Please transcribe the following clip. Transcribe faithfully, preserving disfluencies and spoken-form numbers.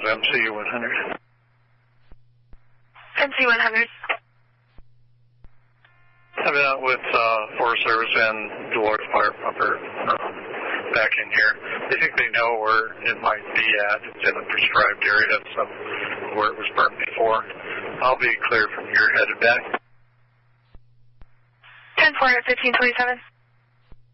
M C U one hundred. M C U one hundred. I've been out with uh, Forest Service and Dolores Fire Pumper um, back in here. They think they know where it might be at. It's in a prescribed area. That's some, where it was burned before. I'll be clear from here headed back. ten four, fifteen twenty-seven.